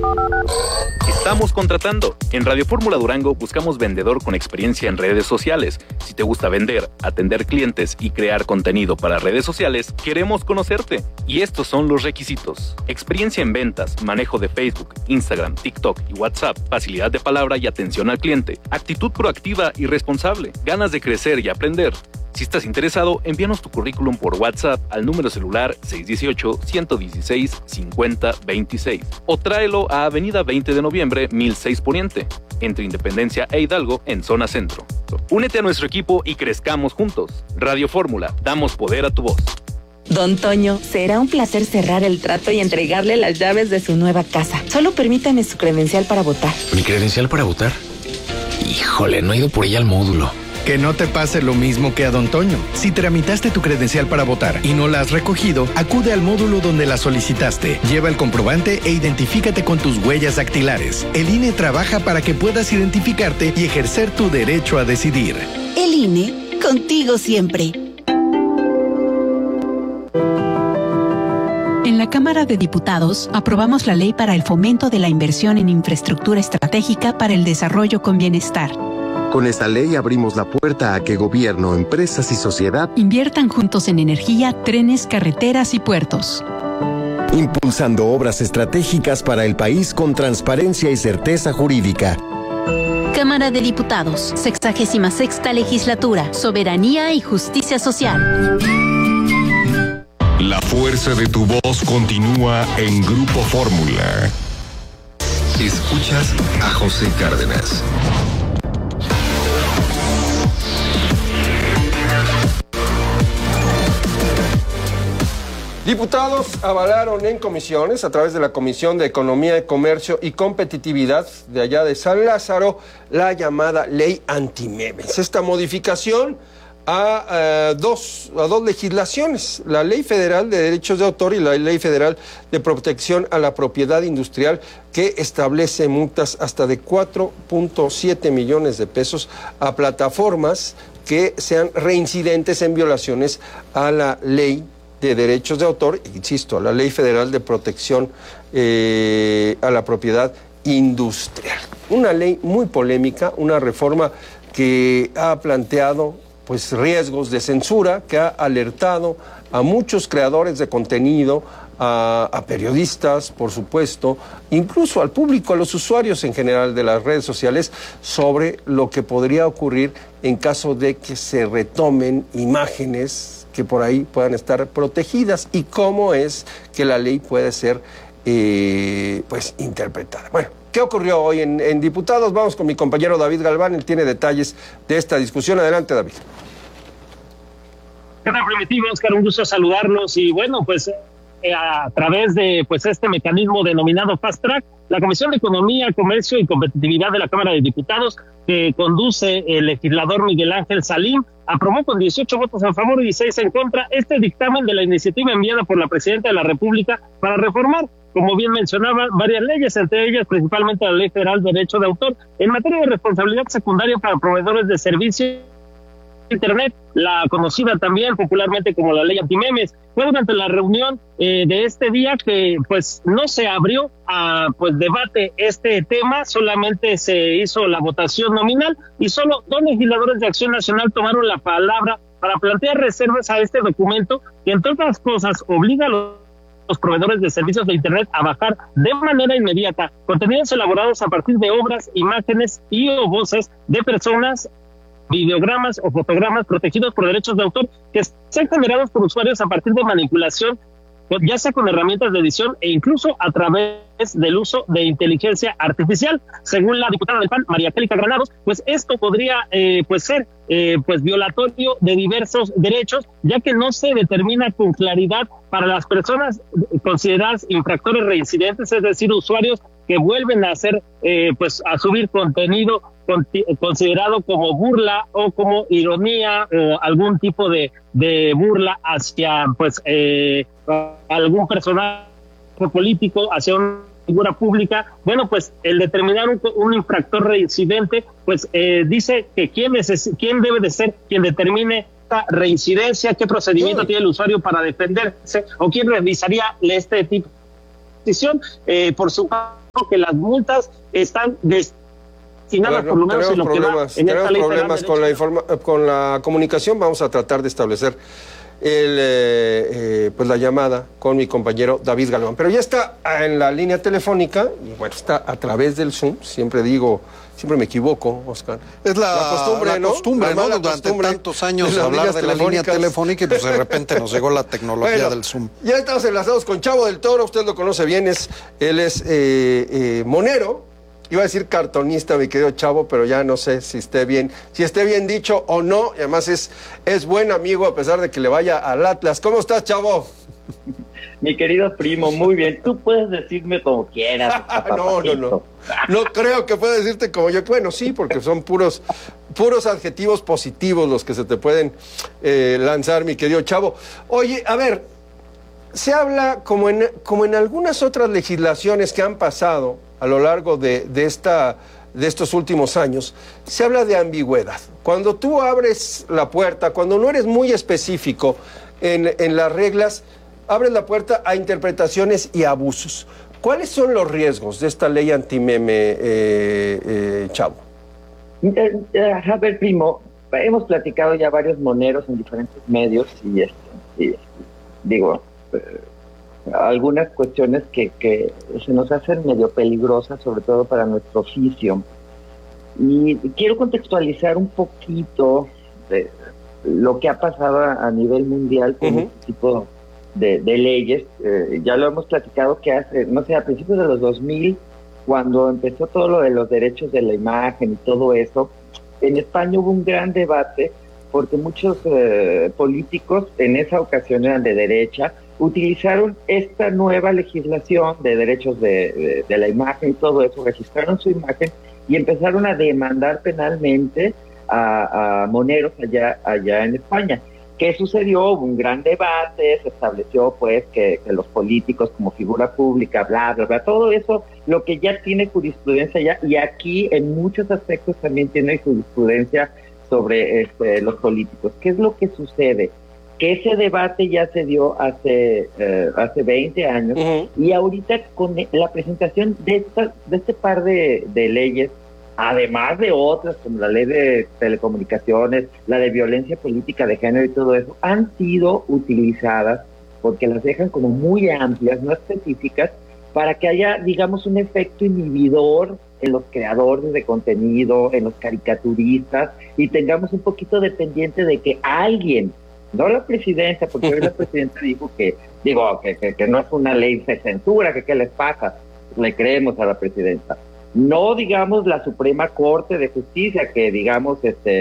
Estamos contratando. En Radio Fórmula Durango buscamos vendedor con experiencia en redes sociales. Si te gusta vender, atender clientes y crear contenido para redes sociales, queremos conocerte. Y estos son los requisitos: experiencia en ventas, manejo de Facebook, Instagram, TikTok y WhatsApp, facilidad de palabra y atención al cliente, actitud proactiva y responsable, ganas de crecer y aprender. Si estás interesado, envíanos tu currículum por WhatsApp al número celular 618-116-5026 o tráelo a Avenida 20 de Noviembre, 1006 Poniente, entre Independencia e Hidalgo, en zona centro. Únete a nuestro equipo y crezcamos juntos. Radio Fórmula, damos poder a tu voz. Don Toño, será un placer cerrar el trato y entregarle las llaves de su nueva casa. Solo permítame su credencial para votar. ¿Mi credencial para votar? Híjole, no he ido por ella al módulo. Que no te pase lo mismo que a Don Toño. Si tramitaste tu credencial para votar y no la has recogido, acude al módulo donde la solicitaste. Lleva el comprobante e identifícate con tus huellas dactilares. El INE trabaja para que puedas identificarte y ejercer tu derecho a decidir. El INE, contigo siempre. En la Cámara de Diputados aprobamos la ley para el fomento de la inversión en infraestructura estratégica para el desarrollo con bienestar. Con esta ley abrimos la puerta a que gobierno, empresas y sociedad inviertan juntos en energía, trenes, carreteras y puertos. Impulsando obras estratégicas para el país con transparencia y certeza jurídica. Cámara de Diputados, 66ª Legislatura, Soberanía y Justicia Social. La fuerza de tu voz continúa en Grupo Fórmula. Escuchas a José Cárdenas. Diputados avalaron en comisiones, a través de la Comisión de Economía, Comercio y Competitividad de allá de San Lázaro, la llamada Ley Antimemes. Esta modificación a dos legislaciones, la Ley Federal de Derechos de Autor y la Ley Federal de Protección a la Propiedad Industrial, que establece multas hasta de 4.7 millones de pesos a plataformas que sean reincidentes en violaciones a la Ley de Derechos de Autor, insisto, a la Ley Federal de Protección a la Propiedad Industrial. Una ley muy polémica, una reforma que ha planteado pues riesgos de censura, que ha alertado a muchos creadores de contenido, a periodistas, por supuesto, incluso al público, a los usuarios en general de las redes sociales, sobre lo que podría ocurrir en caso de que se retomen imágenes que por ahí puedan estar protegidas y cómo es que la ley puede ser pues interpretada. Bueno, ¿qué ocurrió hoy en Diputados? Vamos con mi compañero David Galván, él tiene detalles de esta discusión. Adelante, David. ¿Qué tal, Primitivo? Oscar, un gusto saludarlos y bueno, pues a través de pues este mecanismo denominado Fast Track, la Comisión de Economía, Comercio y Competitividad de la Cámara de Diputados, que conduce el legislador Miguel Ángel Salim, aprobó con 18 votos a favor y 16 en contra este dictamen de la iniciativa enviada por la Presidenta de la República para reformar, como bien mencionaba, varias leyes, entre ellas principalmente la Ley Federal de Derecho de Autor, en materia de responsabilidad secundaria para proveedores de servicios Internet, la conocida también popularmente como la Ley Antimemes. Fue durante la reunión de este día que pues no se abrió a pues debate este tema, solamente se hizo la votación nominal y solo 2 legisladores de Acción Nacional tomaron la palabra para plantear reservas a este documento que, entre otras cosas, obliga a los proveedores de servicios de Internet a bajar de manera inmediata contenidos elaborados a partir de obras, imágenes y o voces de personas, videogramas o fotogramas protegidos por derechos de autor que sean generados por usuarios a partir de manipulación, ya sea con herramientas de edición e incluso a través del uso de inteligencia artificial. Según la diputada del PAN, María Angélica Granados, pues esto podría pues ser pues violatorio de diversos derechos, ya que no se determina con claridad para las personas consideradas infractores reincidentes, es decir, usuarios que vuelven a hacer pues a subir contenido considerado como burla o como ironía o algún tipo de burla hacia pues algún personaje político, hacia una figura pública. Bueno, pues el determinar un infractor reincidente, pues dice que quién debe de ser quien determine esta reincidencia, qué procedimiento tiene el usuario para defenderse o quién revisaría este tipo de decisión. Por su parte, que las multas están destinadas por lo menos en lo que va en esta ley. Tenemos problemas con la comunicación. Vamos a tratar de establecer pues la llamada con mi compañero David Galván. Pero ya está en la línea telefónica y bueno, está a través del Zoom. Siempre me equivoco, Oscar. Es la costumbre, ¿no? Durante tantos años hablar de la línea telefónica y pues de repente nos llegó la tecnología del Zoom. Ya estamos enlazados con Chavo del Toro, usted lo conoce bien, él es monero. Iba a decir cartonista, mi querido Chavo, pero ya no sé si esté bien dicho o no. Y además es buen amigo a pesar de que le vaya al Atlas. ¿Cómo estás, Chavo? Mi querido primo, muy bien. Tú puedes decirme como quieras. No. No creo que pueda decirte como yo. Bueno, sí, porque son puros adjetivos positivos los que se te pueden lanzar, mi querido Chavo. Oye, a ver, se habla como en algunas otras legislaciones que han pasado a lo largo de estos últimos años, se habla de ambigüedad. Cuando tú abres la puerta, cuando no eres muy específico en las reglas, abres la puerta a interpretaciones y abusos. ¿Cuáles son los riesgos de esta ley antimeme, Chavo? A ver, primo, hemos platicado ya varios moneros en diferentes medios y digo... algunas cuestiones que se nos hacen medio peligrosas, sobre todo para nuestro oficio. Y quiero contextualizar un poquito de lo que ha pasado a nivel mundial con este tipo de leyes. Ya lo hemos platicado que hace, no sé, a principios de los 2000, cuando empezó todo lo de los derechos de la imagen y todo eso, en España hubo un gran debate porque muchos políticos en esa ocasión eran de derecha, utilizaron esta nueva legislación de derechos de la imagen y todo eso, registraron su imagen y empezaron a demandar penalmente a moneros allá en España. ¿Qué sucedió? Hubo un gran debate, se estableció pues que los políticos como figura pública, bla, bla, bla, todo eso, lo que ya tiene jurisprudencia ya, y aquí en muchos aspectos también tiene jurisprudencia sobre los políticos. ¿Qué es lo que sucede? Que ese debate ya se dio hace 20 años y ahorita con la presentación de este par de leyes, además de otras como la ley de telecomunicaciones, la de violencia política de género y todo eso, han sido utilizadas porque las dejan como muy amplias, no específicas, para que haya, digamos, un efecto inhibidor en los creadores de contenido, en los caricaturistas, y tengamos un poquito dependiente de que alguien, no la presidenta, porque hoy la presidenta dijo que no es una ley de censura, que qué les pasa, le creemos a la presidenta. No, digamos, la Suprema Corte de Justicia, que digamos,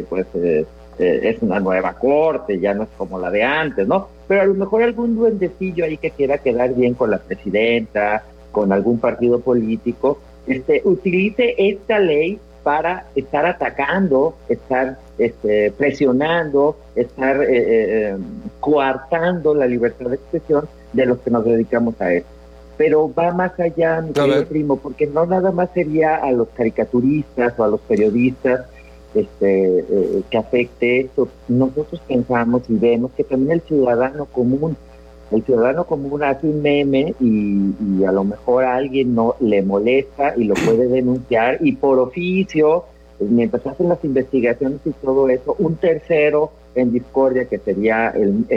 es una nueva corte, ya no es como la de antes, ¿no? Pero a lo mejor algún duendecillo ahí que quiera quedar bien con la presidenta, con algún partido político, utilice esta ley para estar atacando, estar presionando, estar coartando la libertad de expresión de los que nos dedicamos a eso. Pero va más allá, mi querido primo, porque no nada más sería a los caricaturistas o a los periodistas que afecte esto. Nosotros pensamos y vemos que también el ciudadano común hace un meme y a lo mejor a alguien no le molesta y lo puede denunciar, y por oficio, mientras hacen las investigaciones y todo eso, un tercero en discordia, que sería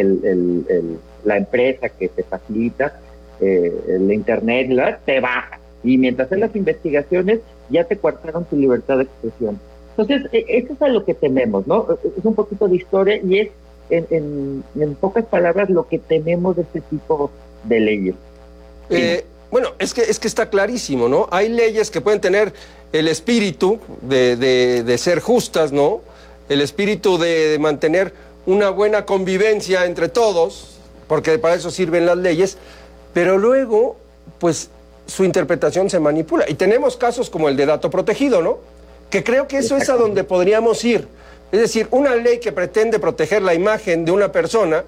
la empresa que te facilita el internet, te baja, y mientras hacen las investigaciones ya te coartaron tu libertad de expresión. Entonces, eso es a lo que tememos, ¿no? Es un poquito de historia y es en pocas palabras lo que tememos de este tipo de leyes. Bueno, es que está clarísimo, ¿no? Hay leyes que pueden tener el espíritu de ser justas, ¿no? El espíritu de mantener una buena convivencia entre todos, porque para eso sirven las leyes, pero luego, pues, su interpretación se manipula. Y tenemos casos como el de dato protegido, ¿no? Que creo que eso es a donde podríamos ir. Es decir, una ley que pretende proteger la imagen de una persona,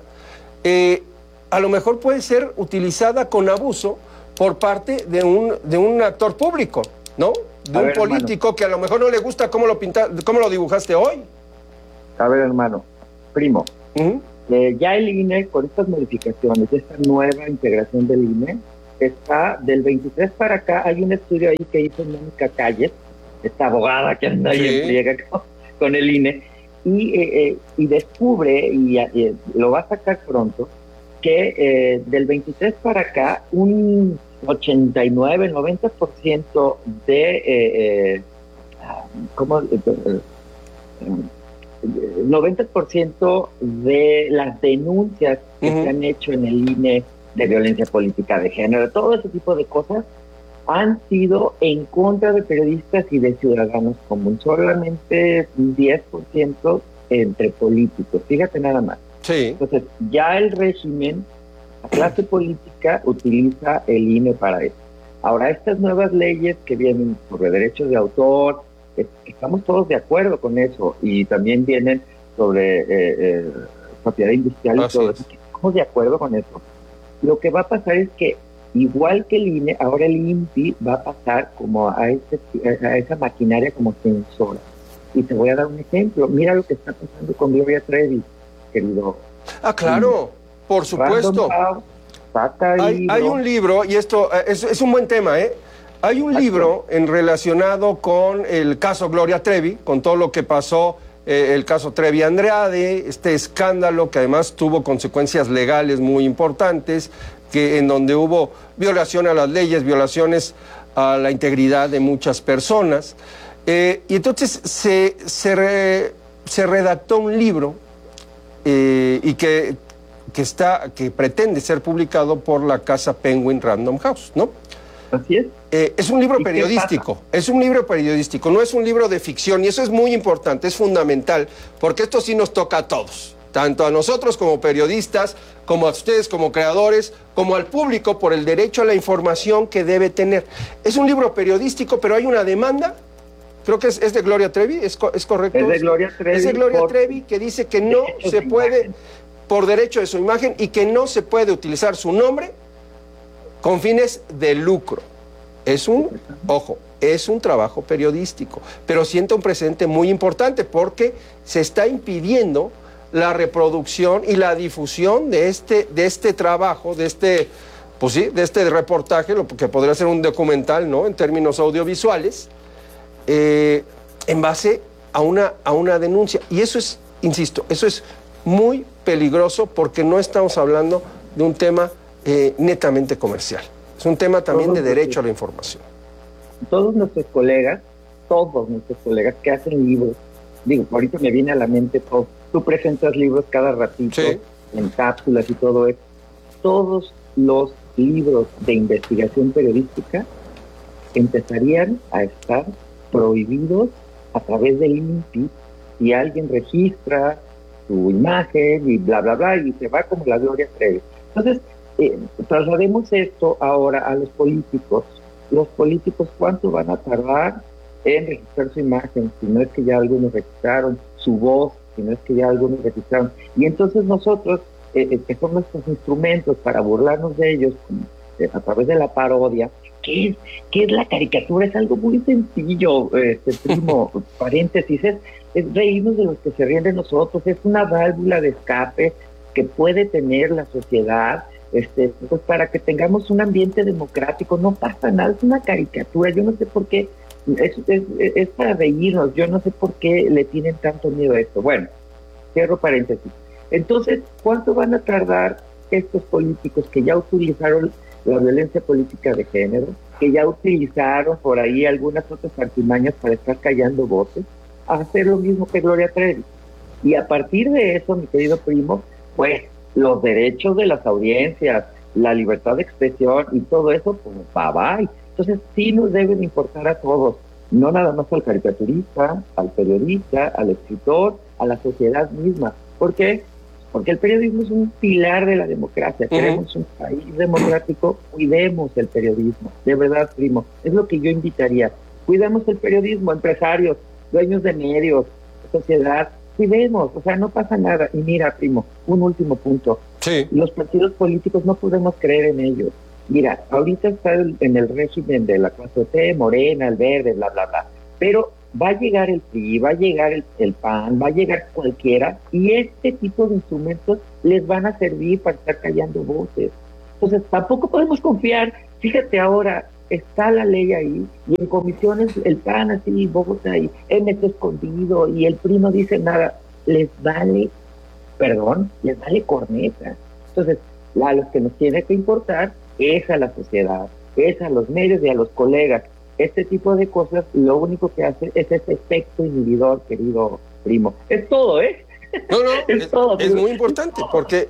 a lo mejor puede ser utilizada con abuso por parte de un actor público, ¿no? De un político, hermano, que a lo mejor no le gusta cómo lo dibujaste hoy. A ver, hermano, primo, ya el INE, con estas modificaciones, esta nueva integración del INE, está del 23 para acá. Hay un estudio ahí que hizo Mónica Calles, esta abogada que anda ahí en friega con el INE, y descubre, y lo va a sacar pronto, que del 23 para acá un 89, 90% de 90% de las denuncias que se han hecho en el INE de violencia política de género, todo ese tipo de cosas, han sido en contra de periodistas y de ciudadanos comunes. Solamente un 10% entre políticos. Fíjate nada más. Sí. Entonces, ya el régimen, la clase política, utiliza el INE para eso. Ahora, estas nuevas leyes que vienen sobre derechos de autor, estamos todos de acuerdo con eso, y también vienen sobre propiedad industrial y todo eso. Estamos de acuerdo con eso. Lo que va a pasar es que, igual que el INE, ahora el INPI va a pasar como a esa maquinaria como censora. Y te voy a dar un ejemplo. Mira lo que está pasando con Gloria Trevi, querido. Ah, claro, por supuesto. Hay un libro, y esto es un buen tema, ¿eh? Hay un libro relacionado con el caso Gloria Trevi, con todo lo que pasó, el caso Trevi Andrade, este escándalo que además tuvo consecuencias legales muy importantes, en donde hubo violación a las leyes, violaciones a la integridad de muchas personas. Y entonces se redactó un libro y que pretende ser publicado por la casa Penguin Random House, ¿no? Así es. Es un libro periodístico, no es un libro de ficción, y eso es muy importante, es fundamental, porque esto sí nos toca a todos, tanto a nosotros como periodistas, como a ustedes como creadores, como al público, por el derecho a la información que debe tener. Es un libro periodístico, pero hay una demanda, creo que es de Gloria Trevi, ¿es correcto? Es de Gloria Trevi. Es de Gloria Trevi, que dice que no se puede, por derecho de su imagen, y que no se puede utilizar su nombre con fines de lucro. Es un trabajo periodístico, pero sienta un precedente muy importante porque se está impidiendo la reproducción y la difusión de este trabajo, de este reportaje, lo que podría ser un documental, ¿no?, en términos audiovisuales, en base a una denuncia. Y eso es, insisto, eso es muy peligroso porque no estamos hablando de un tema netamente comercial. Es un tema también de derecho a la información. Todos nuestros colegas que hacen libros, digo, ahorita me viene a la mente todo. Tú presentas libros cada ratito, en cápsulas y todo eso. Todos los libros de investigación periodística empezarían a estar prohibidos a través del INPI si alguien registra su imagen y bla, bla, bla, y se va como la Gloria Trevi. Entonces, traslademos esto ahora a los políticos. Los políticos, ¿cuánto van a tardar en registrar su imagen? Si no es que ya algunos registraron su voz, si no es que ya algunos registraron. Y entonces nosotros, que son nuestros instrumentos para burlarnos de ellos a través de la parodia, ¿qué es la caricatura? Es algo muy sencillo, primo, paréntesis, es reírnos de los que se ríen de nosotros, es una válvula de escape que puede tener la sociedad, pues para que tengamos un ambiente democrático. No pasa nada, es una caricatura. Yo no sé por qué, es para reírnos, yo no sé por qué le tienen tanto miedo a esto. Bueno, cierro paréntesis. Entonces, ¿cuánto van a tardar estos políticos que ya utilizaron la violencia política de género, que ya utilizaron por ahí algunas otras artimañas para estar callando voces, a hacer lo mismo que Gloria Trevi? Y a partir de eso, mi querido primo, pues los derechos de las audiencias, la libertad de expresión y todo eso, pues bye. Entonces sí nos deben importar a todos, no nada más al caricaturista, al periodista, al escritor, a la sociedad misma. ¿Por qué? Porque el periodismo es un pilar de la democracia. Queremos un país democrático, cuidemos el periodismo. De verdad, primo, es lo que yo invitaría. Cuidemos el periodismo, empresarios, dueños de medios, sociedad, cuidemos, o sea, no pasa nada. Y mira, primo, un último punto. Sí. Los partidos políticos no podemos creer en ellos. Mira, ahorita está en el régimen de la 4T, Morena, el Verde, bla, bla, bla. Pero va a llegar el PRI, va a llegar el PAN, va a llegar cualquiera, y este tipo de instrumentos les van a servir para estar callando voces. Entonces, tampoco podemos confiar. Fíjate ahora, está la ley ahí, y en comisiones el PAN así, Bogotá, y MC escondido, y el PRI no dice nada. Les vale corneta. Entonces, a los que nos tiene que importar es a la sociedad, es a los medios y a los colegas. Este tipo de cosas, lo único que hace es ese efecto inhibidor, querido primo. Es todo, ¿eh? No, es muy importante, porque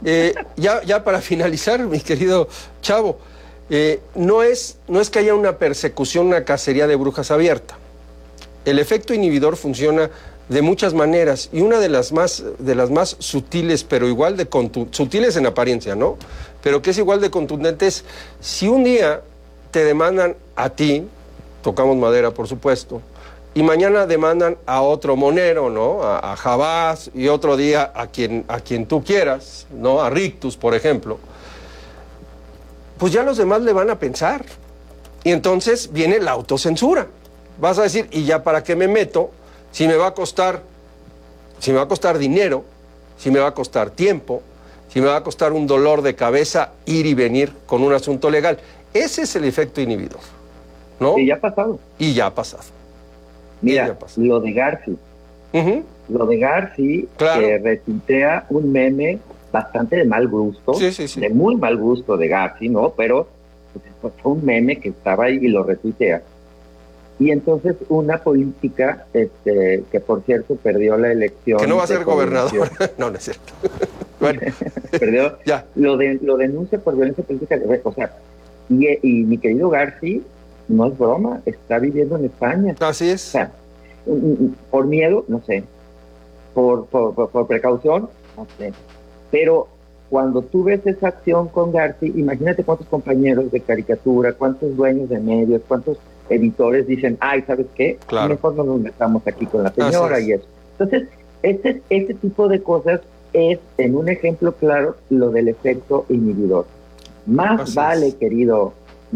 ya para finalizar, mi querido Chavo, no es que haya una persecución, una cacería de brujas abierta. El efecto inhibidor funciona de muchas maneras, y una de las más sutiles, pero igual de sutiles en apariencia, ¿no? Pero que es igual de contundente, es si un día te demandan a ti, tocamos madera por supuesto, y mañana demandan a otro monero, ¿no? A Jabás, y otro día a quien tú quieras, ¿no? A Rictus, por ejemplo. Pues ya los demás le van a pensar. Y entonces viene la autocensura. Vas a decir, ¿y ya para qué me meto? Si me va a costar dinero, si me va a costar tiempo, si me va a costar un dolor de cabeza ir y venir con un asunto legal. Ese es el efecto inhibidor, ¿no? Y ya ha pasado. Mira, lo de Garci. Lo de Garci, claro, que retuitea un meme bastante de mal gusto, de muy mal gusto de Garci, ¿no? Pero pues, fue un meme que estaba ahí y lo retuitea. Y entonces una política, que por cierto perdió la elección. Que no va a ser gobernador. No es cierto. Bueno. Perdió. Ya. Lo denuncia por violencia política. O sea, y mi querido Garci, no es broma, está viviendo en España. Así es. O sea, por miedo, no sé. Por precaución, no sé. Pero cuando tú ves esa acción con Garci, imagínate cuántos compañeros de caricatura, cuántos dueños de medios, cuántos editores dicen, ay, ¿sabes qué? Claro. Mejor no nos metamos aquí con la señora y eso. Entonces, este tipo de cosas es, en un ejemplo claro, lo del efecto inhibidor. Más vale, querido,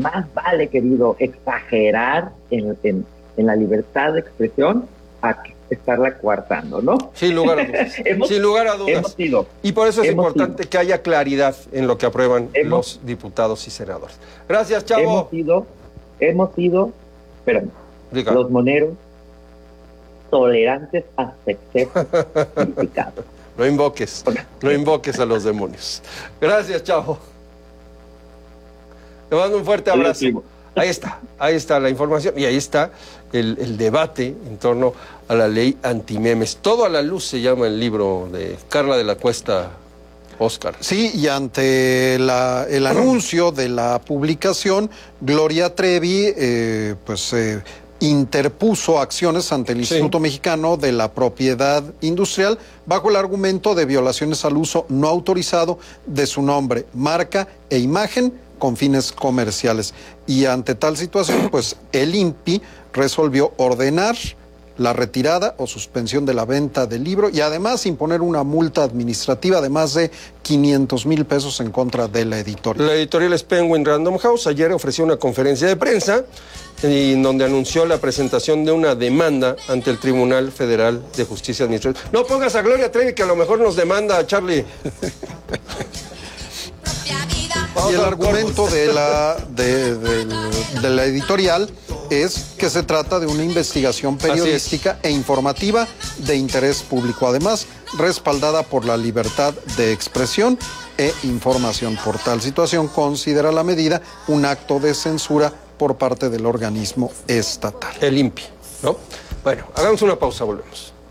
exagerar en la libertad de expresión a estarla coartando, ¿no? Sin lugar a dudas. Sin lugar a dudas. Y por eso es importante que haya claridad en lo que aprueban los diputados y senadores. Gracias, Chavo. Hemos sido, los moneros tolerantes hasta excesos criticados. No invoques a los demonios. Gracias, Chavo. Te mando un fuerte abrazo. Ahí está la información y ahí está el debate en torno a la ley antimemes. Todo a la luz se llama el libro de Carla de la Cuesta, Oscar. Sí, y ante el anuncio de la publicación, Gloria Trevi interpuso acciones ante el Instituto Mexicano de la Propiedad Industrial bajo el argumento de violaciones al uso no autorizado de su nombre, marca e imagen con fines comerciales. Y ante tal situación, pues el INPI resolvió ordenar la retirada o suspensión de la venta del libro y además imponer una multa administrativa de más de 500,000 pesos en contra de la editorial. La editorial es Penguin Random House. Ayer ofreció una conferencia de prensa en donde anunció la presentación de una demanda ante el Tribunal Federal de Justicia Administrativa. No pongas a Gloria Trevi, que a lo mejor nos demanda, Charlie. Y el argumento de la editorial es que se trata de una investigación periodística e informativa de interés público, además respaldada por la libertad de expresión e información. Por tal situación, considera la medida un acto de censura por parte del organismo estatal. El INPI, ¿no? Bueno, hagamos una pausa, volvemos.